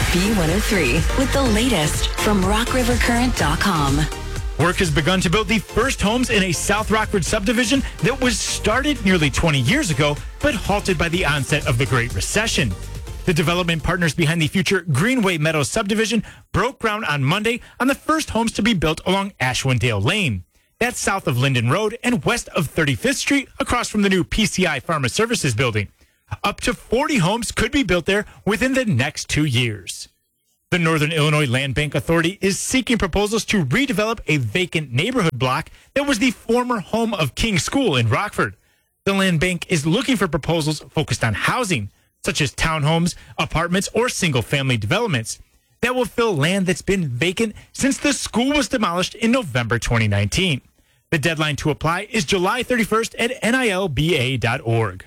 B103 with the latest from RockRiverCurrent.com. Work has begun to build the first homes in a South Rockford subdivision that was started nearly 20 years ago, but halted by the onset of the Great Recession. The development partners behind the future Greenway Meadows subdivision broke ground on Monday on the first homes to be built along Ashwindale Lane. That's south of Linden Road and west of 35th Street, across from the new PCI Pharma Services building. Up to 40 homes could be built there within the next 2 years. The Northern Illinois Land Bank Authority is seeking proposals to redevelop a vacant neighborhood block that was the former home of King School in Rockford. The Land Bank is looking for proposals focused on housing, such as townhomes, apartments, or single-family developments, that will fill land that's been vacant since the school was demolished in November 2019. The deadline to apply is July 31st at nilba.org.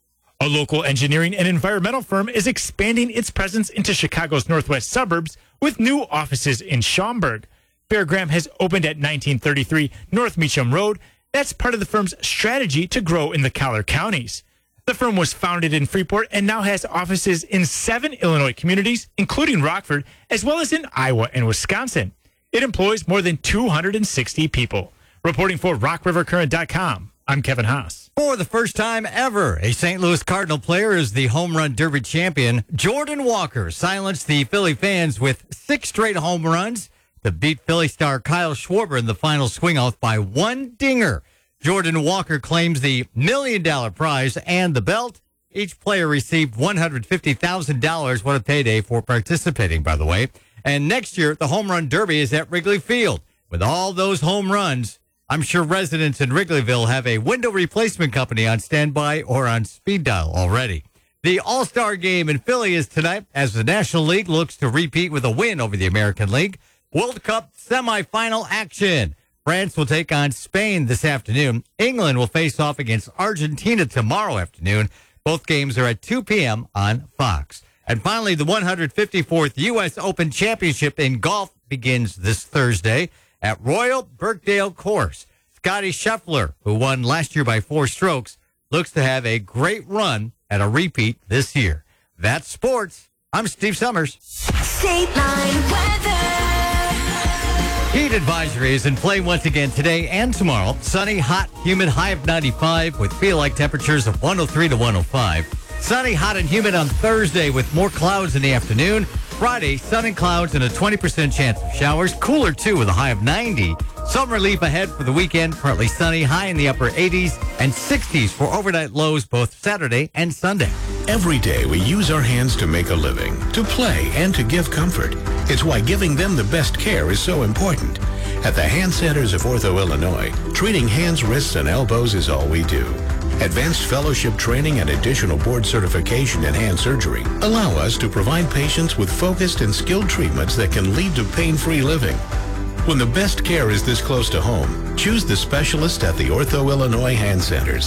A local engineering and environmental firm is expanding its presence into Chicago's northwest suburbs with new offices in Schaumburg. Fairgram has opened at 1933 North Meacham Road. That's part of the firm's strategy to grow in the Collier counties. The firm was founded in Freeport and now has offices in 7 Illinois communities, including Rockford, as well as in Iowa and Wisconsin. It employs more than 260 people. Reporting for RockRiverCurrent.com, I'm Kevin Haas. For the first time ever, a St. Louis Cardinal player is the home run derby champion. Jordan Walker silenced the Philly fans with 6 straight home runs to beat Philly star Kyle Schwarber in the final swing-off by 1 dinger. Jordan Walker claims the $1 million prize and the belt. Each player received $150,000. What a payday for participating, by the way. And next year, the home run derby is at Wrigley Field. With all those home runs, I'm sure residents in Wrigleyville have a window replacement company on standby or on speed dial already. The All-Star game in Philly is tonight as the National League looks to repeat with a win over the American League. World Cup semifinal action. France will take on Spain this afternoon. England will face off against Argentina tomorrow afternoon. Both games are at 2 p.m. on Fox. And finally, the 154th U.S. Open Championship in golf begins this Thursday at Royal Birkdale Course. Scotty Scheffler, who won last year by 4 strokes, looks to have a great run at a repeat this year. That's sports. I'm Steve Summers. State Line weather. Heat advisory is in play once again today and tomorrow. Sunny, hot, humid, high of 95 with feel-like temperatures of 103 to 105. Sunny, hot, and humid on Thursday with more clouds in the afternoon. Friday, sun and clouds and a 20% chance of showers. Cooler, too, with a high of 90. Some relief ahead for the weekend. Partly sunny, high in the upper 80s and 60s for overnight lows both Saturday and Sunday. Every day we use our hands to make a living, to play, and to give comfort. It's why giving them the best care is so important. At the Hand Centers of Ortho, Illinois, treating hands, wrists, and elbows is all we do. Advanced fellowship training and additional board certification in hand surgery allow us to provide patients with focused and skilled treatments that can lead to pain-free living. When the best care is this close to home, choose the specialist at the Ortho, Illinois Hand Centers.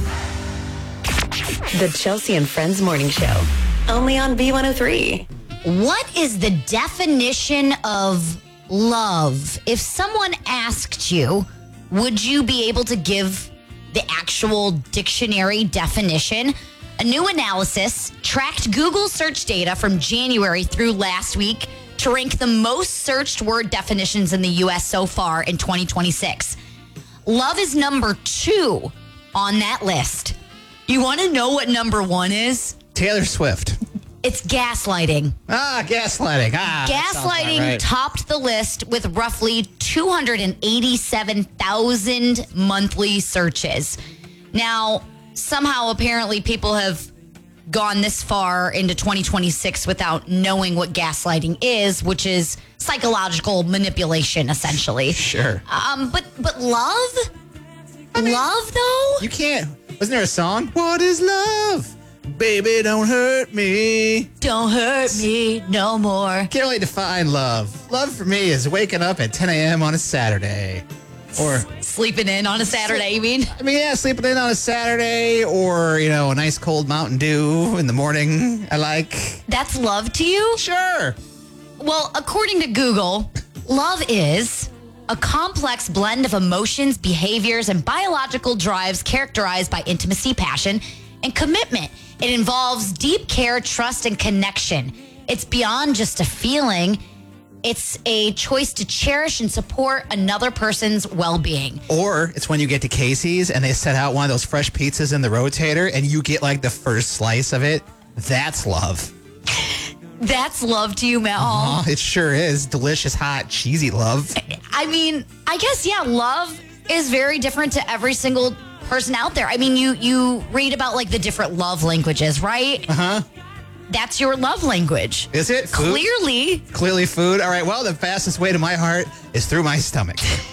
The Chelsea and Friends Morning Show. Only on B103. What is the definition of love? If someone asked you, would you be able to give the actual dictionary definition? A new analysis tracked Google search data from January through last week to rank the most searched word definitions in the U.S. so far in 2026. Love is number 2 on that list. You want to know what number 1 is? Taylor Swift. It's gaslighting. Gaslighting. Gaslighting right. topped the list with roughly 287,000 monthly searches. Now, somehow, apparently, people have gone this far into 2026 without knowing what gaslighting is, which is psychological manipulation, essentially. Sure. But love? Love, though? You can't. Wasn't there a song? What is love? Baby, don't hurt me. Don't hurt me no more. Can't really define love. Love for me is waking up at 10 a.m. on a Saturday. Or sleeping in on a Saturday, you mean? I mean, yeah, sleeping in on a Saturday or, you know, a nice cold Mountain Dew in the morning. I like. That's love to you? Sure. Well, according to Google, love is a complex blend of emotions, behaviors, and biological drives characterized by intimacy, passion, and commitment. It involves deep care, trust, and connection. It's beyond just a feeling. It's a choice to cherish and support another person's well-being. Or it's when you get to Casey's and they set out one of those fresh pizzas in the rotator and you get like the first slice of it. That's love. That's love to you, Mel. Oh, it sure is. Delicious, hot, cheesy love. I mean, I guess, yeah, love is very different to every single person out there. I mean, you read about like the different love languages, right? Uh-huh. That's your love language. Is it? Food? Clearly. Clearly food. All right, well, the fastest way to my heart is through my stomach.